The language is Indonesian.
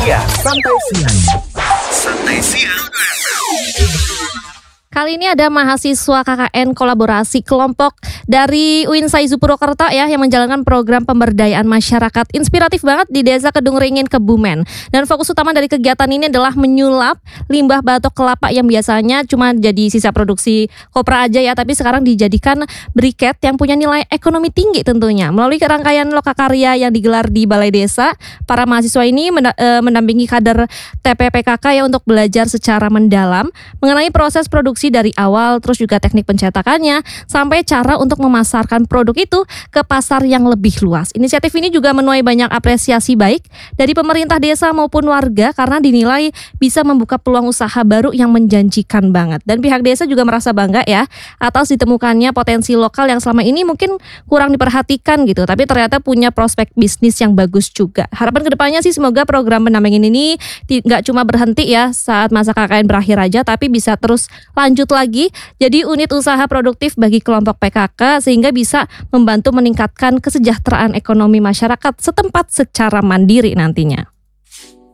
Santai siang. Kali ini ada mahasiswa KKN kolaborasi kelompok dari UIN Saizu Purwokerto ya yang menjalankan program pemberdayaan masyarakat inspiratif banget di Desa Kedung Ringin, Kebumen. Dan fokus utama dari kegiatan ini adalah menyulap limbah batok kelapa yang biasanya cuma jadi sisa produksi kopra aja ya, tapi sekarang dijadikan briket yang punya nilai ekonomi tinggi tentunya. Melalui rangkaian lokakarya yang digelar di Balai Desa, para mahasiswa ini mendampingi kader TPPKK ya untuk belajar secara mendalam mengenai proses produksi dari awal, terus juga teknik pencetakannya, sampai cara untuk memasarkan produk itu ke pasar yang lebih luas. Inisiatif ini juga menuai banyak apresiasi baik dari pemerintah desa maupun warga karena dinilai bisa membuka peluang usaha baru yang menjanjikan banget. Dan pihak desa juga merasa bangga ya atas ditemukannya potensi lokal yang selama ini mungkin kurang diperhatikan gitu, tapi ternyata punya prospek bisnis yang bagus juga. Harapan kedepannya sih semoga program pendampingan ini nggak cuma berhenti ya saat masa KKN berakhir aja, tapi bisa terus lanjut lagi jadi unit usaha produktif bagi kelompok PKK sehingga bisa membantu meningkatkan kesejahteraan ekonomi masyarakat setempat secara mandiri nantinya.